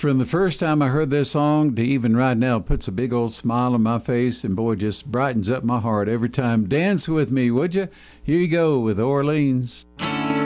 From the first time I heard this song to even right now, it puts a big old smile on my face, and boy, just brightens up my heart every time. Dance with me, would you? Here you go with Orleans.